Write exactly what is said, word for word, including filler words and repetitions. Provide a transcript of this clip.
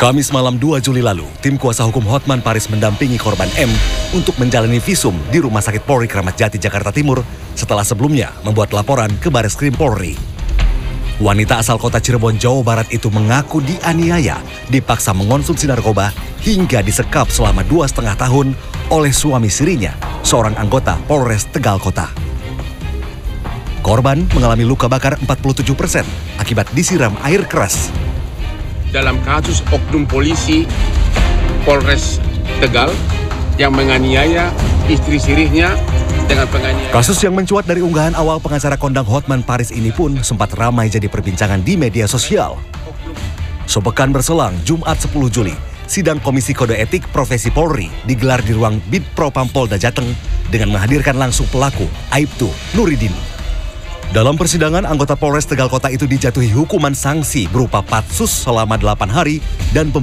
Kamis malam dua Juli lalu, tim kuasa hukum Hotman Paris mendampingi korban M untuk menjalani visum di Rumah Sakit Polri Kramat Jati, Jakarta Timur setelah sebelumnya membuat laporan ke Bareskrim Polri. Wanita asal kota Cirebon, Jawa Barat itu mengaku dianiaya, dipaksa mengonsumsi narkoba hingga disekap selama dua setengah tahun oleh suami sirinya, seorang anggota Polres Tegal Kota. Korban mengalami luka bakar empat puluh tujuh persen akibat disiram air keras. Dalam kasus oknum polisi Polres Tegal yang menganiaya istri sirihnya dengan penganiayaan. Kasus yang mencuat dari unggahan awal pengacara kondang Hotman Paris ini pun sempat ramai jadi perbincangan di media sosial. Sepekan berselang, Jumat sepuluh Juli, sidang Komisi Kode Etik Profesi Polri digelar di ruang Bid Propam Polda Jateng dengan menghadirkan langsung pelaku, Aibtu Nuridin. Dalam persidangan, anggota Polres Tegal Kota itu dijatuhi hukuman sanksi berupa patsus selama delapan hari dan pemberian